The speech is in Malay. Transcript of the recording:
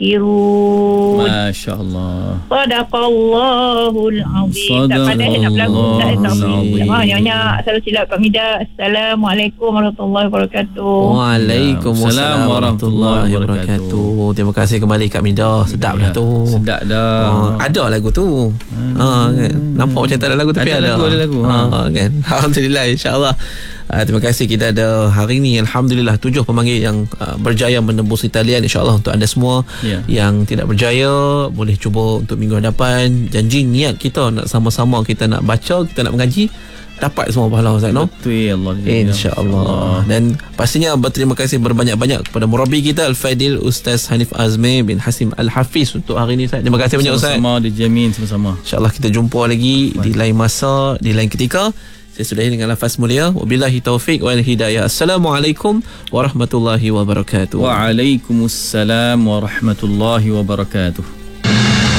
yastaghfirun. Masya-Allah. Sadaqallahul azim. Tak pandai nak berlagu Ustaz. Nyonya salam silap Pak Mida. Assalamualaikum warahmatullahi wabarakatuh. Waalaikumsalam warahmatullahi wabarakatuh. Terima kasih kembali Kak Mida. Sedap dah tu. Sedap dah. Ada lagu tu. Kan? Nampak macam tak ada lagu tapi ada. Ada lagu. Kan? Alhamdulillah, insya-Allah. Terima kasih. Kita ada hari ni alhamdulillah 7 pemanggil yang berjaya menembus talian. InsyaAllah untuk anda semua yang tidak berjaya boleh cuba untuk minggu hadapan. Janji niat kita nak sama-sama, kita nak baca, kita nak mengaji, dapat semua pahala Ustaz, no? Betul Allah. InsyaAllah. Dan pastinya berterima kasih berbanyak-banyak kepada murabi kita Al-Fadil Ustaz Hanif Azmi bin Hasim Al-Hafiz untuk hari ni Ustaz. Terima kasih banyak Ustaz. Sama-sama, dijamin sama-sama. InsyaAllah kita jumpa lagi di lain masa, di lain ketika. Saya sudahi dengan lafaz mulia. Wabillahi taufiq wal hidayah. Assalamualaikum warahmatullahi wabarakatuh. Waalaikumsalam warahmatullahi wabarakatuh.